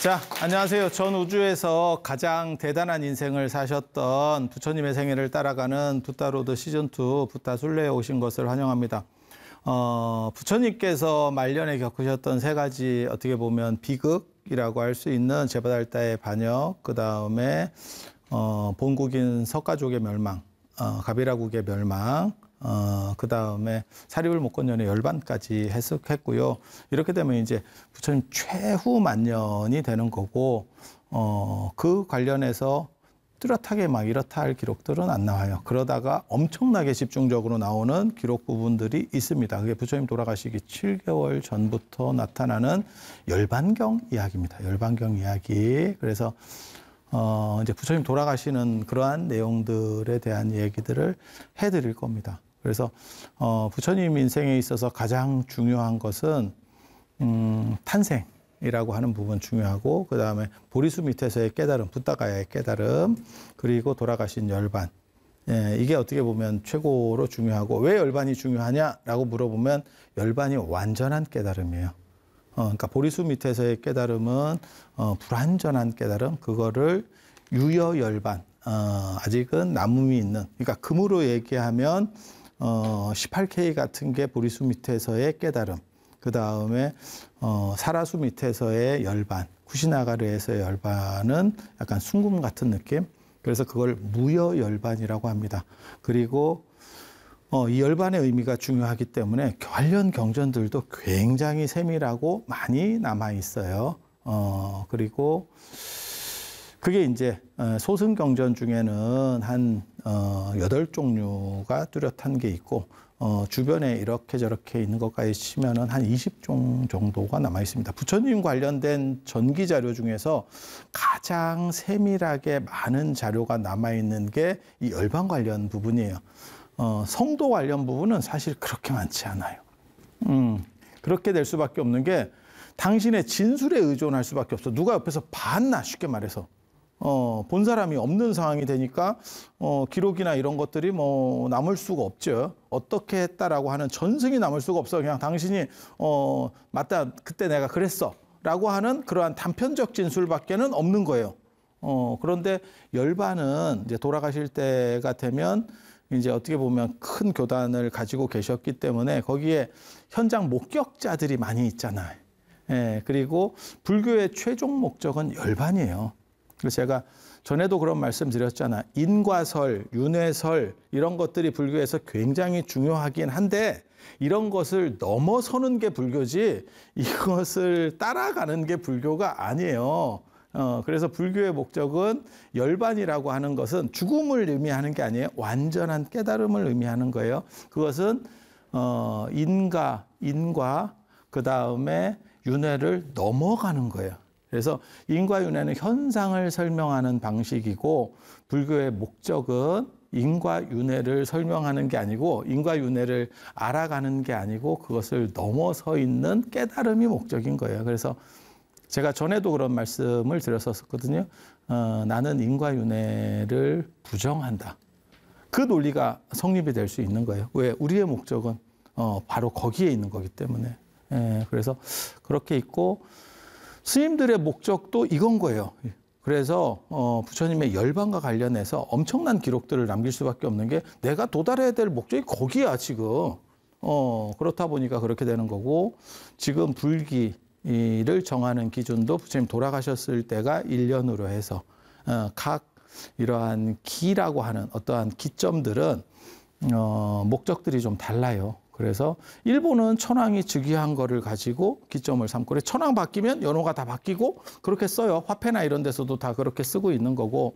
자, 안녕하세요. 전 우주에서 가장 대단한 인생을 사셨던 부처님의 생애를 따라가는 붓다로드 시즌2 붓다술래에 오신 것을 환영합니다. 부처님께서 말년에 겪으셨던 세 가지 어떻게 보면 비극이라고 할 수 있는 제바달다의 반역, 그 다음에 본국인 석가족의 멸망, 가비라국의 멸망, 그 다음에 사리불 목건년의 열반까지 해석했고요. 이렇게 되면 이제 부처님 최후 만년이 되는 거고, 그 관련해서 뚜렷하게 막 이렇다 할 기록들은 안 나와요. 그러다가 엄청나게 집중적으로 나오는 기록 부분들이 있습니다. 그게 부처님 돌아가시기 7개월 전부터 나타나는 열반경 이야기입니다. 열반경 이야기. 그래서 이제 부처님 돌아가시는 그러한 내용들에 대한 얘기들을 해드릴 겁니다. 그래서 부처님 인생에 있어서 가장 중요한 것은 탄생이라고 하는 부분 중요하고, 그 다음에 보리수 밑에서의 깨달음, 붓다가야의 깨달음, 그리고 돌아가신 열반. 이게 어떻게 보면 최고로 중요하고, 왜 열반이 중요하냐라고 물어보면 열반이 완전한 깨달음이에요. 그러니까 보리수 밑에서의 깨달음은 불완전한 깨달음, 그거를 유여열반, 아직은 남음이 있는, 그러니까 금으로 얘기하면 18K 같은 게 보리수 밑에서의 깨달음, 그 다음에 사라수 밑에서의 열반, 쿠시나가르에서의 열반은 약간 숭금 같은 느낌. 그래서 그걸 무여열반이라고 합니다. 그리고 이 열반의 의미가 중요하기 때문에 관련 경전들도 굉장히 세밀하고 많이 남아 있어요. 그리고 그게 이제 소승 경전 중에는 한 8종류가 뚜렷한 게 있고, 주변에 이렇게 저렇게 있는 것까지 치면은 한 20종 정도가 남아 있습니다. 부처님 관련된 전기 자료 중에서 가장 세밀하게 많은 자료가 남아 있는 게 이 열반 관련 부분이에요. 성도 관련 부분은 사실 그렇게 많지 않아요. 그렇게 될 수밖에 없는 게 당신의 진술에 의존할 수밖에 없어. 누가 옆에서 봤나, 쉽게 말해서. 본 사람이 없는 상황이 되니까 기록이나 이런 것들이 뭐 남을 수가 없죠. 어떻게 했다라고 하는 전승이 남을 수가 없어. 그냥 당신이 맞다, 그때 내가 그랬어 라고 하는 그러한 단편적 진술밖에는 없는 거예요. 그런데 열반은 이제 돌아가실 때가 되면 이제 어떻게 보면 큰 교단을 가지고 계셨기 때문에 거기에 현장 목격자들이 많이 있잖아요. 그리고 불교의 최종 목적은 열반이에요. 그래서 제가 전에도 그런 말씀 드렸잖아. 인과설, 윤회설 이런 것들이 불교에서 굉장히 중요하긴 한데, 이런 것을 넘어서는 게 불교지 이것을 따라가는 게 불교가 아니에요. 그래서 불교의 목적은 열반이라고 하는 것은 죽음을 의미하는 게 아니에요. 완전한 깨달음을 의미하는 거예요. 그것은 인과 그 다음에 윤회를 넘어가는 거예요. 그래서 인과 윤회는 현상을 설명하는 방식이고, 불교의 목적은 인과 윤회를 설명하는 게 아니고, 인과 윤회를 알아가는 게 아니고, 그것을 넘어서 있는 깨달음이 목적인 거예요. 그래서 제가 전에도 그런 말씀을 드렸었거든요. 나는 인과 윤회를 부정한다. 그 논리가 성립이 될 수 있는 거예요. 왜? 우리의 목적은 바로 거기에 있는 거기 때문에. 그래서 그렇게 있고, 스님들의 목적도 이건 거예요. 그래서 부처님의 열반과 관련해서 엄청난 기록들을 남길 수밖에 없는 게, 내가 도달해야 될 목적이 거기야 지금. 그렇다 보니까 그렇게 되는 거고, 지금 불기를 정하는 기준도 부처님 돌아가셨을 때가 1년으로 해서 각 이러한 기라고 하는 어떠한 기점들은 목적들이 좀 달라요. 그래서 일본은 천황이 즉위한 거를 가지고 기점을 삼고, 그래 천황 바뀌면 연호가 다 바뀌고 그렇게 써요. 화폐나 이런 데서도 다 그렇게 쓰고 있는 거고,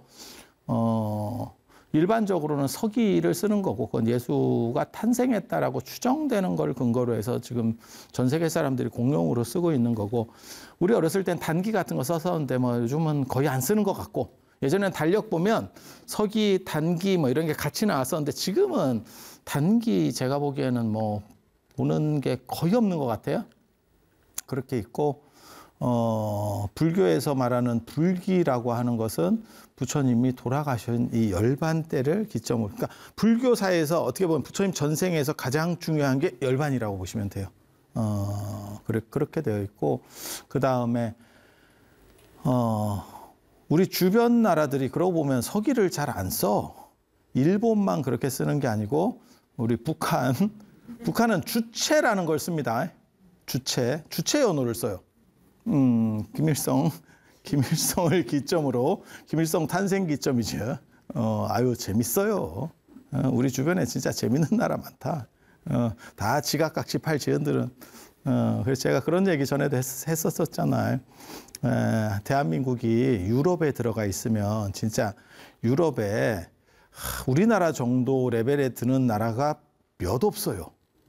일반적으로는 서기를 쓰는 거고, 그건 예수가 탄생했다라고 추정되는 걸 근거로 해서 지금 전 세계 사람들이 공용으로 쓰고 있는 거고, 우리 어렸을 땐 단기 같은 거 썼었는데 뭐 요즘은 거의 안 쓰는 것 같고, 예전에는 달력 보면 서기, 단기 뭐 이런 게 같이 나왔었는데, 지금은 단기 제가 보기에는 뭐 보는 게 거의 없는 것 같아요. 그렇게 있고, 불교에서 말하는 불기라고 하는 것은 부처님이 돌아가신 이 열반 때를 기점으로, 그러니까 불교사에서 어떻게 보면 부처님 전생에서 가장 중요한 게 열반이라고 보시면 돼요. 그렇게 되어 있고, 그 다음에 우리 주변 나라들이 그러고 보면 서기를 잘 안 써. 일본만 그렇게 쓰는 게 아니고 우리 북한은 주체라는 걸 씁니다. 주체 연호를 써요. 김일성을 기점으로, 김일성 탄생 기점이죠. 아유, 재밌어요. 우리 주변에 진짜 재밌는 나라 많다. 다 지각각시 팔지은들은. 그래서 제가 그런 얘기 전에도 했었잖아요. 대한민국이 유럽에 들어가 있으면 진짜 유럽에 우리나라 정도 레벨에 드는 나라가 몇 없어요.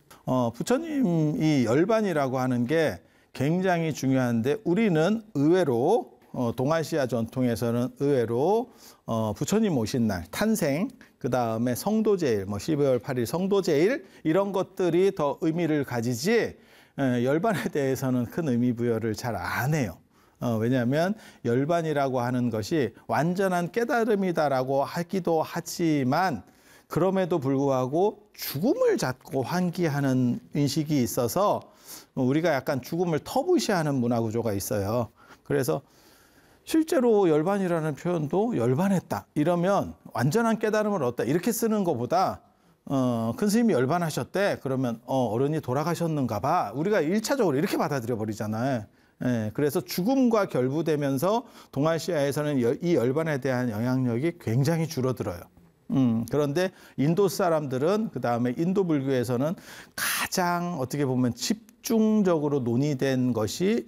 부처님이 열반이라고 하는 게 굉장히 중요한데 우리는 의외로 동아시아 전통에서는 의외로 부처님 오신 날 탄생, 그 다음에 성도제일, 12월 8일 성도제일 이런 것들이 더 의미를 가지지 열반에 대해서는 큰 의미 부여를 잘 안 해요. 왜냐하면 열반이라고 하는 것이 완전한 깨달음이다라고 하기도 하지만 그럼에도 불구하고 죽음을 잡고 환기하는 인식이 있어서 우리가 약간 죽음을 터부시하는 문화 구조가 있어요. 그래서 실제로 열반이라는 표현도 열반했다 이러면 완전한 깨달음을 얻다 이렇게 쓰는 것보다 큰 스님이 열반하셨대 그러면 어른이 돌아가셨는가 봐 우리가 1차적으로 이렇게 받아들여 버리잖아요. 그래서 죽음과 결부되면서 동아시아에서는 이 열반에 대한 영향력이 굉장히 줄어들어요. 그런데 인도 사람들은 그 다음에 인도 불교에서는 가장 어떻게 보면 집중적으로 논의된 것이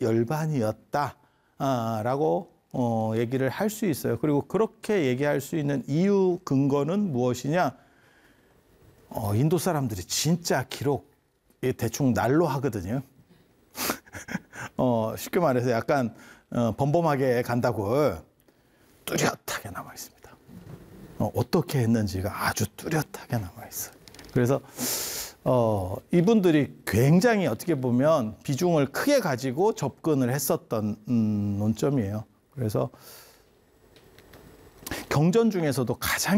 열반이었다라고 얘기를 할 수 있어요. 그리고 그렇게 얘기할 수 있는 이유 근거는 무엇이냐? 인도 사람들이 진짜 기록 대충 날로 하거든요. 쉽게 말해서 약간 범범하게 간다고 뚜렷하게 남아 있습니다. 어떻게 했는지가 아주 뚜렷하게 남아 있어요. 그래서 이분들이 굉장히 어떻게 보면 비중을 크게 가지고 접근을 했었던 논점이에요. 그래서 경전 중에서도 가장